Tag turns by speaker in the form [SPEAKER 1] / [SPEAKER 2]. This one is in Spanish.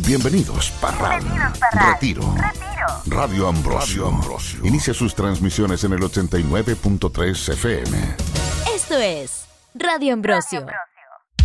[SPEAKER 1] Bienvenidos, Parral. Retiro. Radio Ambrosio. Inicia sus transmisiones en el 89.3 FM.
[SPEAKER 2] Esto es Radio Ambrosio.